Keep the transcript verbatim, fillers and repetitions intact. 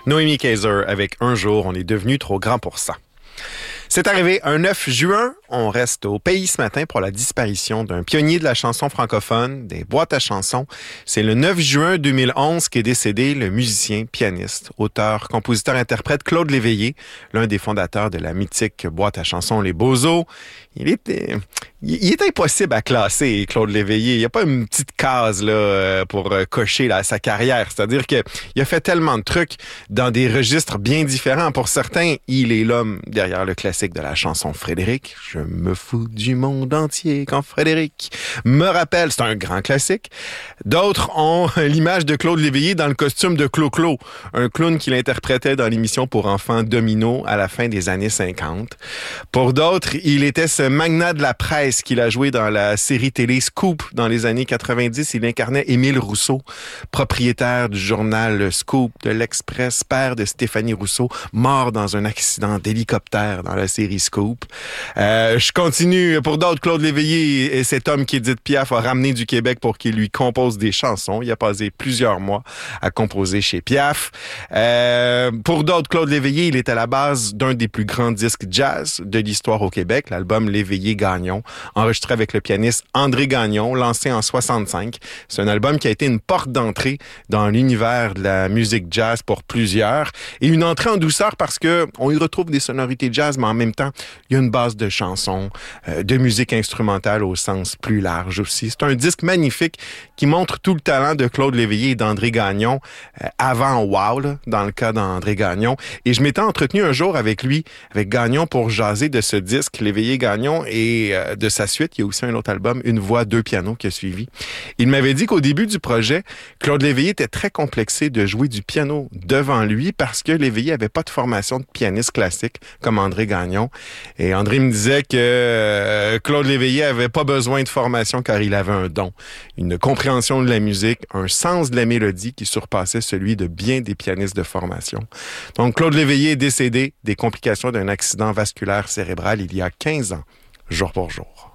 Noémie Kaiser avec Un jour, on est devenu trop grand pour ça. C'est arrivé un neuf juin, on reste au pays ce matin pour la disparition d'un pionnier de la chanson francophone, des boîtes à chansons. C'est le neuf juin deux mille onze qu'est décédé le musicien, pianiste, auteur, compositeur, interprète Claude Léveillé, l'un des fondateurs de la mythique boîte à chansons Les Beaux-Os. Il était, il est impossible à classer, Claude Léveillé. Il n'y a pas une petite case là pour cocher là, sa carrière. C'est-à-dire qu'il a fait tellement de trucs dans des registres bien différents. Pour certains, il est l'homme derrière le classique de la chanson Frédéric. Je me fous du monde entier quand Frédéric me rappelle. C'est un grand classique. D'autres ont l'image de Claude Léveillé dans le costume de Clo-Clo, un clown qu'il interprétait dans l'émission pour enfants Domino à la fin des années cinquante. Pour d'autres, il était ce magnat de la presse qu'il a joué dans la série télé Scoop dans les années quatre-vingt-dix. Il incarnait Émile Rousseau, propriétaire du journal Scoop, de l'Express, père de Stéphanie Rousseau, mort dans un accident d'hélicoptère dans la série Scoop. Euh, je continue. Pour d'autres, Claude Léveillé est cet homme qu'Édith Piaf a ramené du Québec pour qu'il lui compose des chansons. Il a passé plusieurs mois à composer chez Piaf. Euh, pour d'autres, Claude Léveillé, il est à la base d'un des plus grands disques jazz de l'histoire au Québec, l'album Léveillé-Gagnon, enregistré avec le pianiste André Gagnon, lancé en soixante-cinq. C'est un album qui a été une porte d'entrée dans l'univers de la musique jazz pour plusieurs et une entrée en douceur parce que on y retrouve des sonorités jazz, mais en même temps, il y a une base de chansons, euh, de musique instrumentale au sens plus large aussi. C'est un disque magnifique qui montre tout le talent de Claude Léveillé et d'André Gagnon euh, avant Wow, là, dans le cas d'André Gagnon. Et je m'étais entretenu un jour avec lui, avec Gagnon, pour jaser de ce disque, Léveillé-Gagnon, et euh, de sa suite. Il y a aussi un autre album, Une voix, deux pianos, qui a suivi. Il m'avait dit qu'au début du projet, Claude Léveillé était très complexé de jouer du piano devant lui parce que Léveillé avait pas de formation de pianiste classique comme André Gagnon. Et André me disait que euh, Claude Léveillé avait pas besoin de formation car il avait un don, une compréhension de la musique, un sens de la mélodie qui surpassait celui de bien des pianistes de formation. Donc Claude Léveillé est décédé des complications d'un accident vasculaire cérébral il y a quinze ans, jour pour jour.